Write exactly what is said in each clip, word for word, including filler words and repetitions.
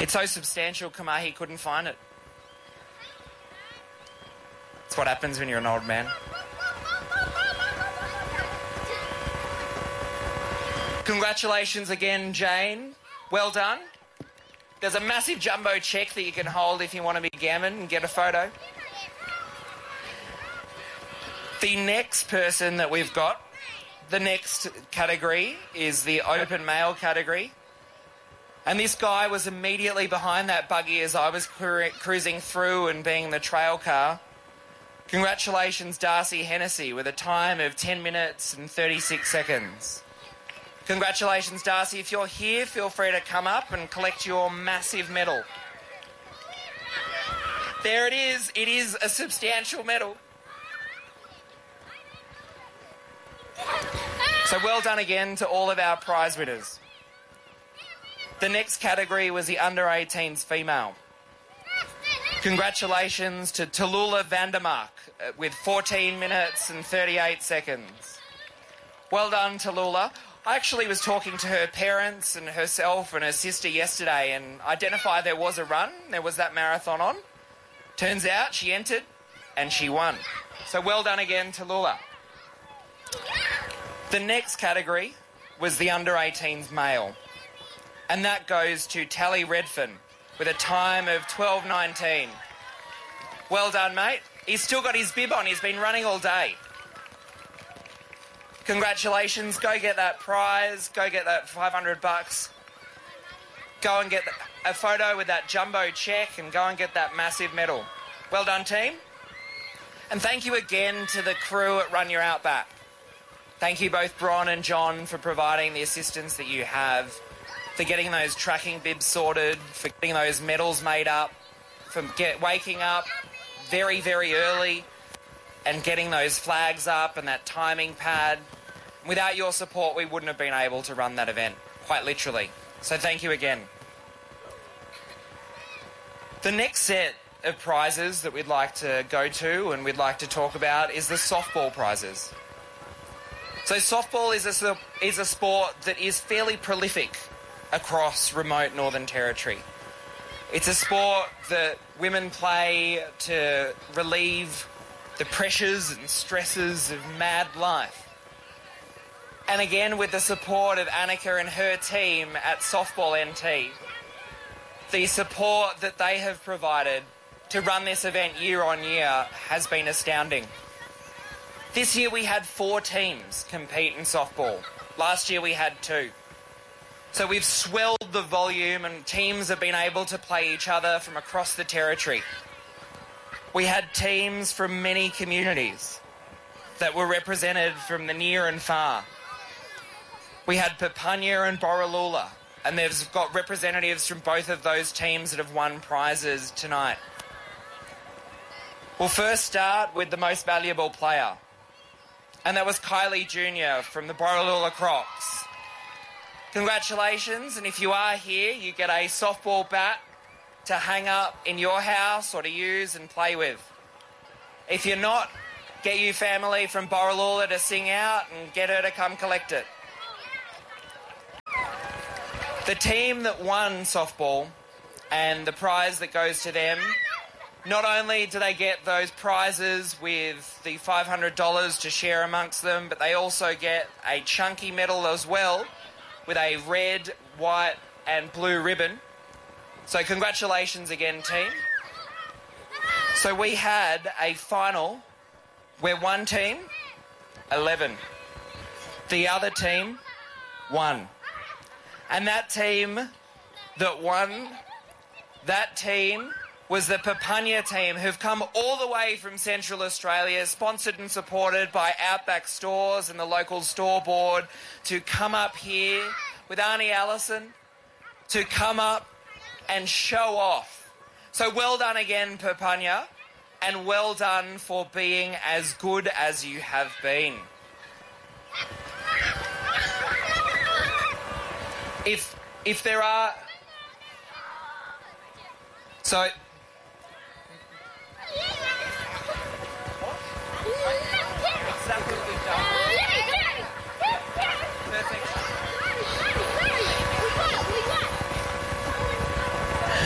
It's so substantial, Kamahi couldn't find it. That's what happens when you're an old man. Congratulations again, Jane. Well done. There's a massive jumbo check that you can hold if you want to be gammon and get a photo. The next person that we've got, the next category is the open mail category. And this guy was immediately behind that buggy as I was cru- cruising through and being the trail car. Congratulations, Darcy Hennessy, with a time of ten minutes and thirty-six seconds. Congratulations, Darcy. If you're here, feel free to come up and collect your massive medal. There it is. It is a substantial medal. So well done again to all of our prize winners. The next category was the under eighteens female. Congratulations to Tallulah Vandermark with fourteen minutes and thirty-eight seconds. Well done, Tallulah. I actually was talking to her parents and herself and her sister yesterday and identified there was a run. There was that marathon on. Turns out she entered and she won. So well done again, Tallulah. The next category was the under eighteens male. And that goes to Tally Redfern with a time of twelve nineteen. Well done, mate. He's still got his bib on. He's been running all day. Congratulations. Go get that prize. Go get that five hundred bucks. Go and get a photo with that jumbo check and go and get that massive medal. Well done, team. And thank you again to the crew at Run Your Outback. Thank you both, Bron and John, for providing the assistance that you have, for getting those tracking bibs sorted, for getting those medals made up, for get, waking up very, very early and getting those flags up and that timing pad. Without your support, we wouldn't have been able to run that event, quite literally. So thank you again. The next set of prizes that we'd like to go to and we'd like to talk about is the softball prizes. So softball is a, is a sport that is fairly prolific across remote Northern Territory. It's a sport that women play to relieve the pressures and stresses of mad life. And again, with the support of Annika and her team at Softball N T, the support that they have provided to run this event year on year has been astounding. This year we had four teams compete in softball. Last year we had two. So we've swelled the volume and teams have been able to play each other from across the territory. We had teams from many communities that were represented from the near and far. We had Papunya and Borroloola, and they've got representatives from both of those teams that have won prizes tonight. We'll first start with the most valuable player, and that was Kylie Junior from the Borroloola Crocs. Congratulations, and if you are here, you get a softball bat to hang up in your house or to use and play with. If you're not, get your family from Borroloola to sing out and get her to come collect it. The team that won softball and the prize that goes to them, not only do they get those prizes with the five hundred dollars to share amongst them, but they also get a chunky medal as well with a red, white and blue ribbon. So congratulations again, team. So we had a final where one team, eleven. The other team, one. And that team that won, that team was the Papunya team, who've come all the way from Central Australia, sponsored and supported by Outback Stores and the local store board, to come up here with Arnie Allison, to come up and show off. So well done again, Papunya, and well done for being as good as you have been. If if there are... So... Exactly what we've done. Perfect.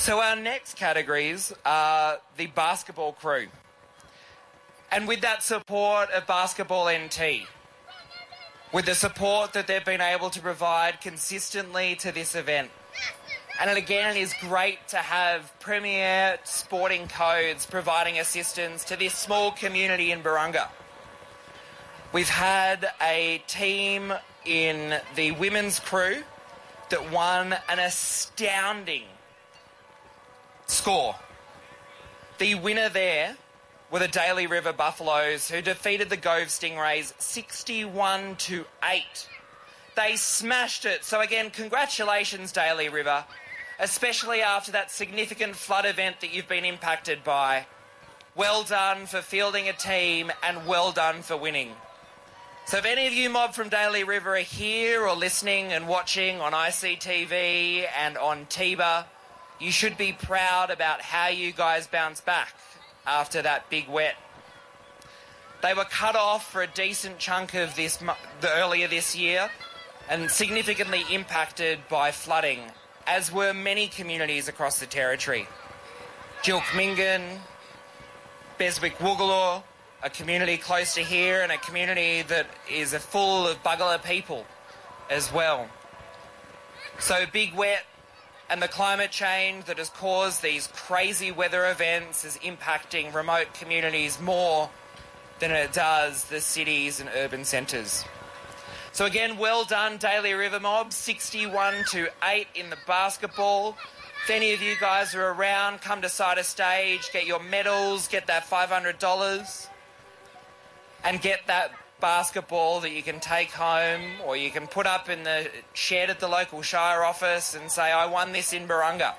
So our next categories are the basketball crew. And with that support of Basketball N T, with the support that they've been able to provide consistently to this event, and again, it is great to have Premier Sporting Codes providing assistance to this small community in Barunga. We've had a team in the women's crew that won an astounding score. The winner there were the Daly River Buffaloes, who defeated the Gove Stingrays sixty-one to eight. They smashed it. So again, congratulations, Daly River, especially after that significant flood event that you've been impacted by. Well done for fielding a team and well done for winning. So if any of you mob from Daly River are here or listening and watching on I C T V and on T B A, you should be proud about how you guys bounced back after that big wet. They were cut off for a decent chunk of this the earlier this year and significantly impacted by flooding, as were many communities across the territory. Gilkmingan, Beswick Woogaloo, a community close to here, and a community that is full of Buggala people as well. So big wet and the climate change that has caused these crazy weather events is impacting remote communities more than it does the cities and urban centres. So again, well done, Daly River Mob, sixty-one to eight in the basketball. If any of you guys are around, come to side of stage, get your medals, get that five hundred dollars, and get that basketball that you can take home or you can put up in the shed at the local Shire office and say, I won this in Barunga.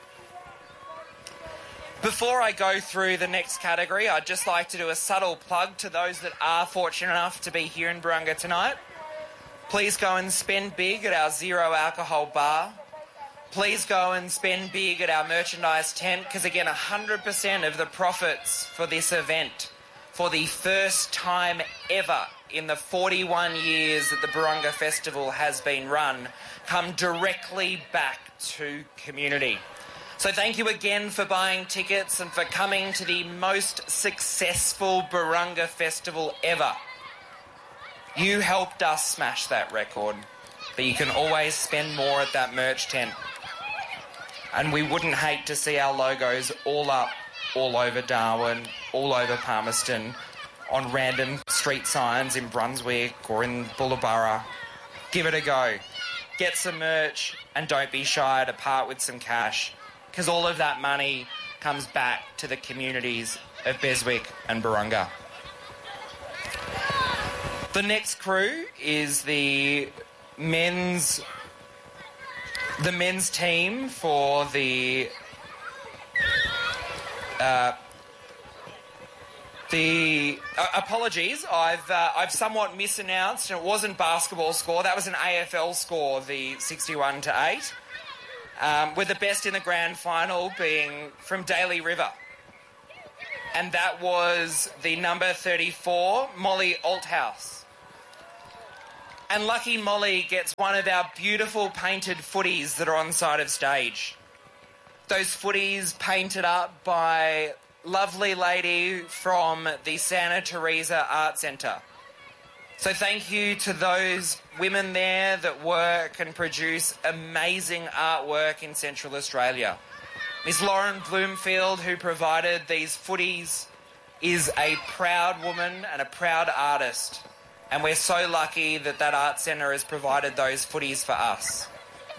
Before I go through the next category, I'd just like to do a subtle plug to those that are fortunate enough to be here in Barunga tonight. Please go and spend big at our zero alcohol bar. Please go and spend big at our merchandise tent, because again, one hundred percent of the profits for this event, for the first time ever in the forty-one years that the Barunga Festival has been run, come directly back to community. So thank you again for buying tickets and for coming to the most successful Barunga Festival ever. You helped us smash that record, but you can always spend more at that merch tent. And we wouldn't hate to see our logos all up, all over Darwin, all over Palmerston, on random street signs in Brunswick or in Bullaburra. Give it a go. Get some merch and don't be shy to part with some cash, because all of that money comes back to the communities of Beswick and Barunga. The next crew is the men's the men's team for the uh, the uh, apologies. I've uh, I've somewhat misannounced, and it wasn't basketball score. That was an A F L score, the sixty-one to eight. Um, with the best in the grand final being from Daly River. And that was the number thirty-four, Molly Althouse. And lucky Molly gets one of our beautiful painted footies that are on side of stage. Those footies painted up by lovely lady from the Santa Teresa Art Centre. So thank you to those women there that work and produce amazing artwork in Central Australia. Miss Lauren Bloomfield, who provided these footies, is a proud woman and a proud artist. And we're so lucky that that art centre has provided those footies for us.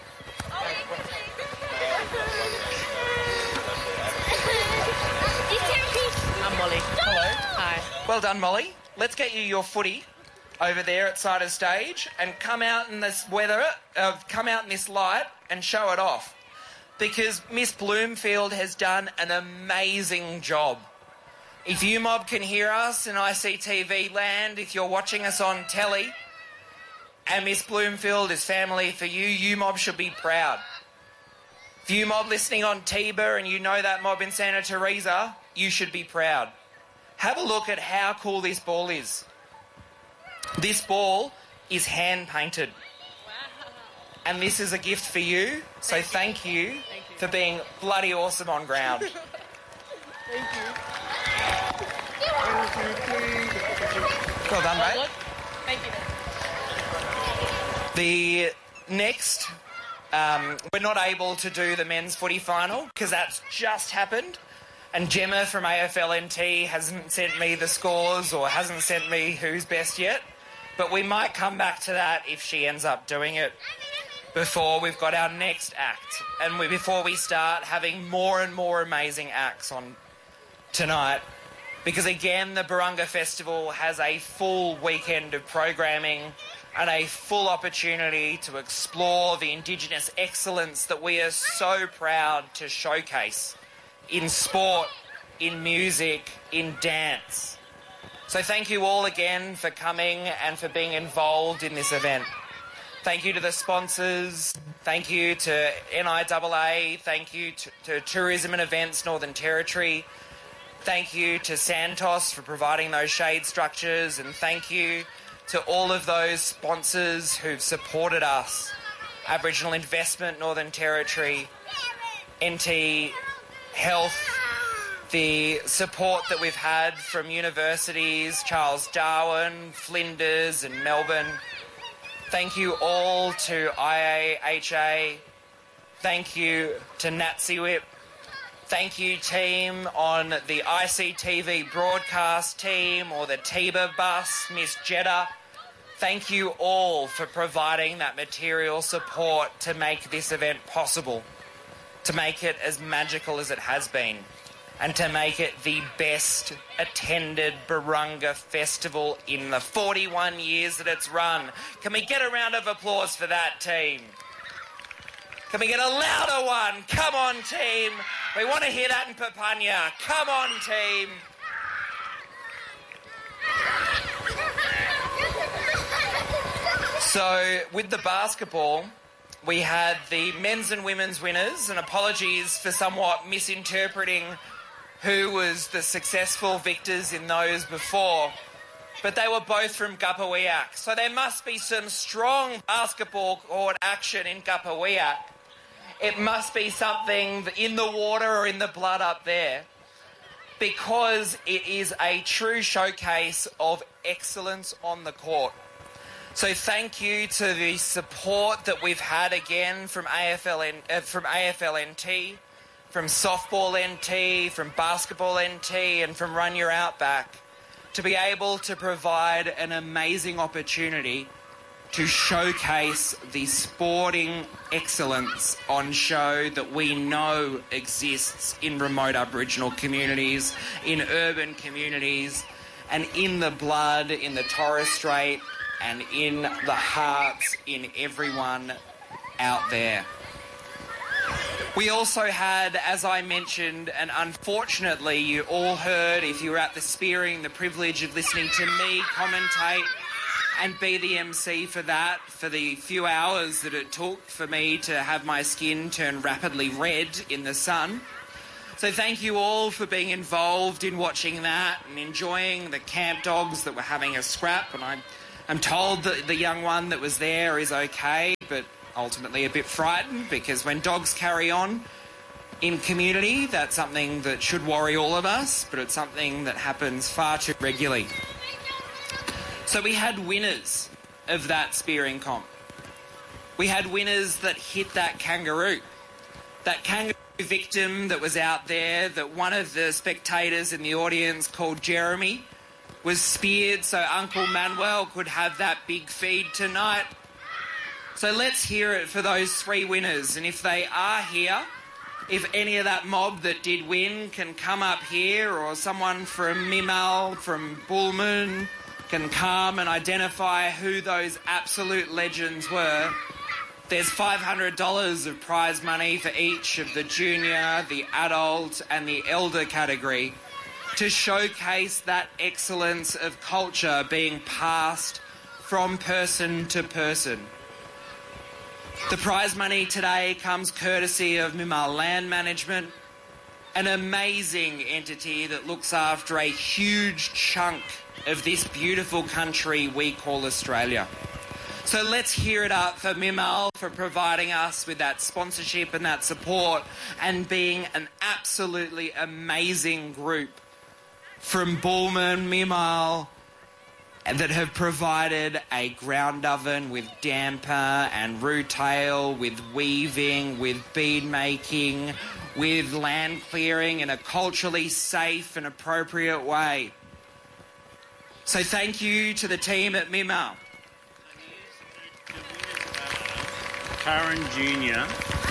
I'm Molly. Hello. Hi. Well done, Molly. Let's get you your footy over there at side of stage and come out in this weather, uh, come out in this light and show it off. Because Miss Bloomfield has done an amazing job. If you mob can hear us in I C T V land, if you're watching us on telly, and Miss Bloomfield is family for you, you mob should be proud. If you mob listening on T B A and you know that mob in Santa Teresa, you should be proud. Have a look at how cool this ball is. This ball is hand painted. and this is a gift for you. So thank you, thank you for being bloody awesome on ground. Thank you. Well done, mate. Thank you. The next, um, we're not able to do the men's footy final because that's just happened. And Gemma from A F L N T hasn't sent me the scores or hasn't sent me who's best yet. But we might come back to that if she ends up doing it before we've got our next act. And we, before we start having more and more amazing acts on tonight. Because again, the Barunga Festival has a full weekend of programming and a full opportunity to explore the Indigenous excellence that we are so proud to showcase in sport, in music, in dance. So thank you all again for coming and for being involved in this event. Thank you to the sponsors. Thank you to N I A A. Thank you to, to Tourism and Events Northern Territory. Thank you to Santos for providing those shade structures, and thank you to all of those sponsors who've supported us. Aboriginal Investment Northern Territory, N T Health, the support that we've had from universities, Charles Darwin, Flinders and Melbourne. Thank you all to I A H A. Thank you to NATSIWIP. Thank you, team, on the I C T V broadcast team or the T B A bus, Miss Jeddah. Thank you all for providing that material support to make this event possible, to make it as magical as it has been, and to make it the best attended Barunga Festival in the forty-one years that it's run. Can we get a round of applause for that, team? Can we get a louder one? Come on, team. We want to hear that in Papunya. Come on, team. So, with the basketball, we had the men's and women's winners, and apologies for somewhat misinterpreting who was the successful victors in those before, but they were both from Gupawiak. So there must be some strong basketball court action in Gupawiak. It must be something in the water or in the blood up there, because it is a true showcase of excellence on the court. So thank you to the support that we've had again from A F L N, uh, from A F L N T, from Softball N T, from Basketball N T and from Run Your Outback, to be able to provide an amazing opportunity to showcase the sporting excellence on show that we know exists in remote Aboriginal communities, in urban communities, and in the blood, in the Torres Strait, and in the hearts in everyone out there. We also had, as I mentioned, and unfortunately you all heard, if you were at the Spearing, the privilege of listening to me commentate and be the M C for that, for the few hours that it took for me to have my skin turn rapidly red in the sun. So thank you all for being involved in watching that and enjoying the camp dogs that were having a scrap. And I'm, I'm told that the young one that was there is okay, but ultimately a bit frightened, because when dogs carry on in community, that's something that should worry all of us, but it's something that happens far too regularly. So we had winners of that spearing comp. We had winners that hit that kangaroo. That kangaroo victim that was out there, that one of the spectators in the audience called Jeremy was speared so Uncle Manuel could have that big feed tonight. So let's hear it for those three winners. And if they are here, if any of that mob that did win can come up here, or someone from Mimal, from Bullman, can come and identify who those absolute legends were. There's five hundred dollars of prize money for each of the junior, the adult and the elder category, to showcase that excellence of culture being passed from person to person. The prize money today comes courtesy of Mimal Land Management, an amazing entity that looks after a huge chunk of this beautiful country we call Australia. So let's hear it up for Mimal for providing us with that sponsorship and that support and being an absolutely amazing group from Bullman, Mimal, that have provided a ground oven with damper and routail, with weaving, with bead making, with land clearing in a culturally safe and appropriate way. So thank you to the team at Mimal. Curran Junior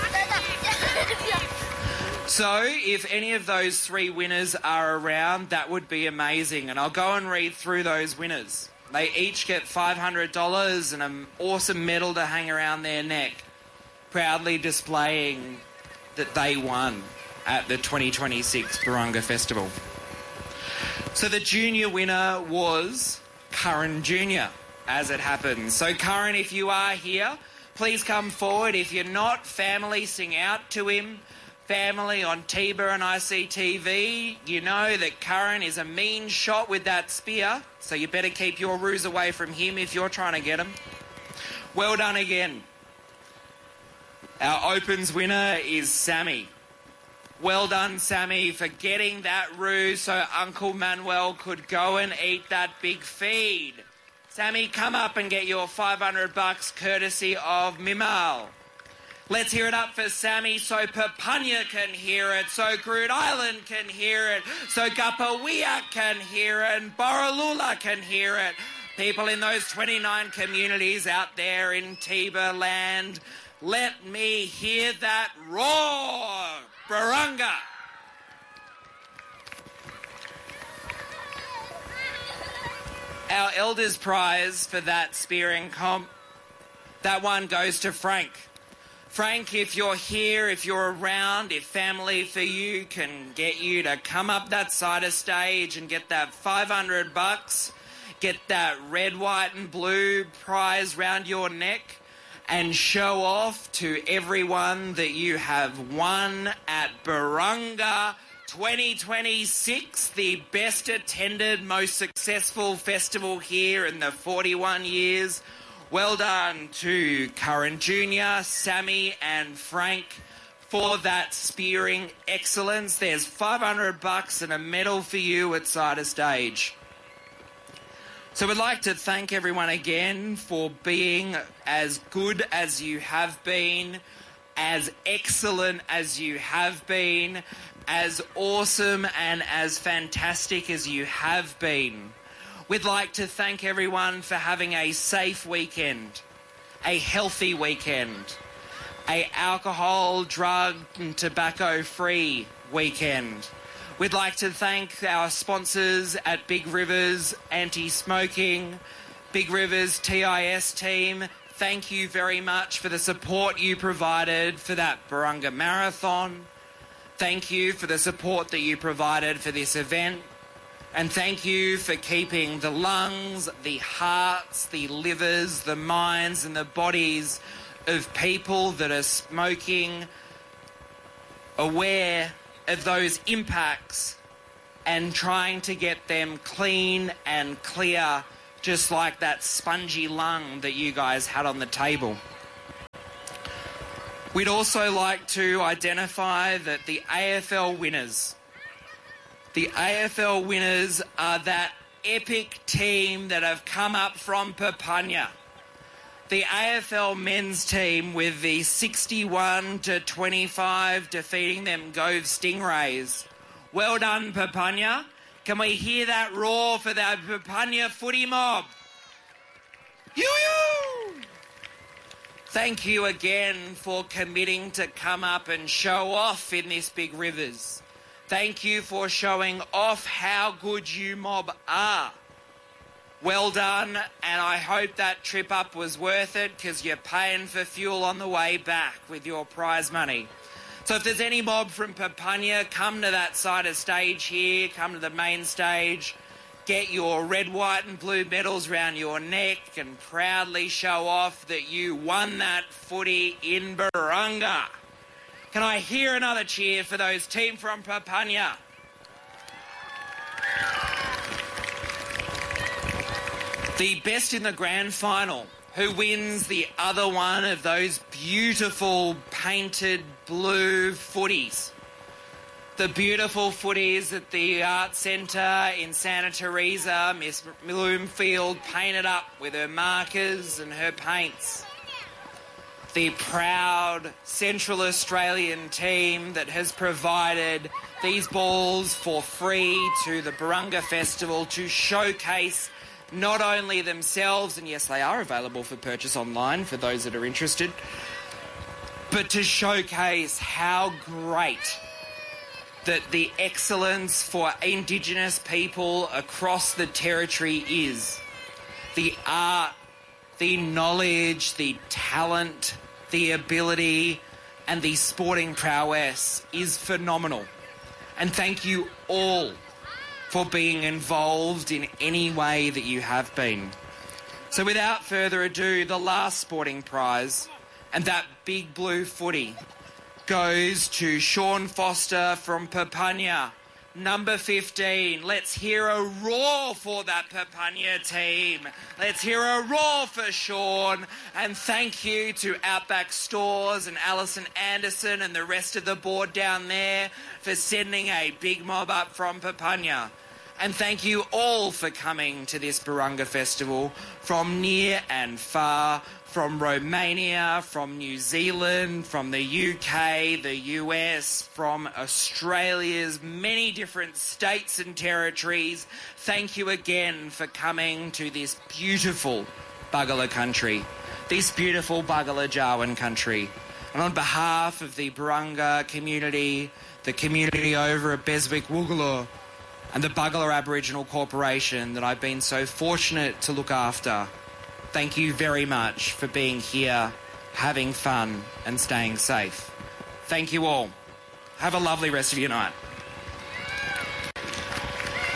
So if any of those three winners are around, that would be amazing. And I'll go and read through those winners. They each get five hundred dollars and an awesome medal to hang around their neck, proudly displaying that they won at the twenty twenty-six Barunga Festival. So the junior winner was Curran Junior, as it happens. So Curran, if you are here, please come forward. If you're not, family, sing out to him. Family on T B A and I C T V, you know that Curran is a mean shot with that spear, so you better keep your ruse away from him if you're trying to get him. Well done again. Our Opens winner is Sammy. Well done, Sammy, for getting that ruse so Uncle Manuel could go and eat that big feed. Sammy, come up and get your five hundred bucks courtesy of Mimal. Let's hear it up for Sammy so Papunya can hear it, so Groot Island can hear it, so Gapawea can hear it, and Borroloola can hear it. People in those twenty-nine communities out there in T B A land, let me hear that roar! Barunga! Our Elders Prize for that spearing comp, that one goes to Frank. Frank, if you're here, if you're around, if family for you can get you to come up that side of stage and get that five hundred bucks, get that red, white and blue prize round your neck and show off to everyone that you have won at Barunga twenty twenty-six, the best attended, most successful festival here in the forty-one years. Well done to Curran Junior, Sammy and Frank for that spearing excellence. There's five hundred bucks and a medal for you at side of stage. So we'd like to thank everyone again for being as good as you have been, as excellent as you have been, as awesome and as fantastic as you have been. We'd like to thank everyone for having a safe weekend, a healthy weekend, a alcohol, drug and tobacco-free weekend. We'd like to thank our sponsors at Big Rivers Anti-Smoking, Big Rivers T I S team. Thank you very much for the support you provided for that Barunga Marathon. Thank you for the support that you provided for this event. And thank you for keeping the lungs, the hearts, the livers, the minds and the bodies of people that are smoking aware of those impacts and trying to get them clean and clear, just like that spongy lung that you guys had on the table. We'd also like to identify that the A F L winners The A F L winners are that epic team that have come up from Papunya. The A F L men's team with the sixty-one to twenty-five defeating them Gove Stingrays. Well done, Papunya. Can we hear that roar for that Papunya footy mob? Yoo-yoo! Thank you again for committing to come up and show off in this Big Rivers. Thank you for showing off how good you mob are. Well done, and I hope that trip up was worth it because you're paying for fuel on the way back with your prize money. So if there's any mob from Papunya, come to that side of stage here, come to the main stage, get your red, white and blue medals round your neck and proudly show off that you won that footy in Barunga. Can I hear another cheer for those team from Papunya? The best in the grand final. who wins the other one of those beautiful painted blue footies. The beautiful footies at the Art Centre in Santa Teresa, Miss Bloomfield painted up with her markers and her paints. The proud Central Australian team that has provided these balls for free to the Burunga Festival to showcase not only themselves, and yes, they are available for purchase online for those that are interested, but to showcase how great that the excellence for Indigenous people across the territory is. The art, the knowledge, the talent, the ability, and the sporting prowess is phenomenal. And thank you all for being involved in any way that you have been. So without further ado, the last sporting prize, and that big blue footy, goes to Sean Foster from Papunya, number fifteen. Let's hear a roar for that Papunya team. Let's hear a roar for Sean. And thank you to Outback Stores and Alison Anderson and the rest of the board down there for sending a big mob up from Papunya. And thank you all for coming to this Burunga Festival from near and far, from Romania, from New Zealand, from the U K, the U S, from Australia's many different states and territories. Thank you again for coming to this beautiful Buggala country, this beautiful Buggala Jawan country. And on behalf of the Burunga community, the community over at Beswick Woogala, and the Buggala Aboriginal Corporation that I've been so fortunate to look after, thank you very much for being here, having fun and staying safe. Thank you all. Have a lovely rest of your night.